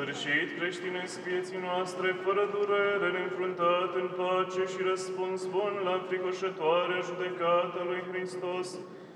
sfârșit creștinesc vieții noastre, fără durere, neînfruntat în pace și răspuns bun la fricoșătoarea judecată lui Hristos,